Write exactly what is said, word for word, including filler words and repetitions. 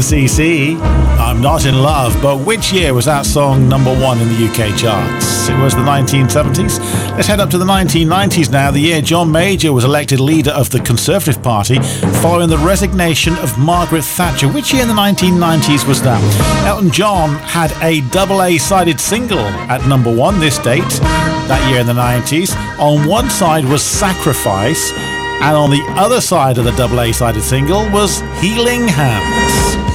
C C, I'm Not in Love. But which year was that song number one in the U K charts? It was the nineteen seventies. Let's head up to the nineteen nineties now, the year John Major was elected leader of the Conservative Party following the resignation of Margaret Thatcher. Which year in the nineteen nineties was that? Elton John had a double A-sided single at number one this date, that year in the nineties. On one side was Sacrifice, and on the other side of the double A-sided single was Healing Hands.